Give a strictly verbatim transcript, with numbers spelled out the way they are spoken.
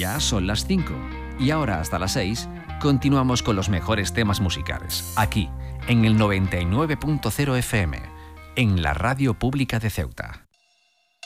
Ya son las cinco y ahora hasta las seis continuamos con los mejores temas musicales, aquí, en el noventa y nueve punto cero F M, en la Radio Pública de Ceuta.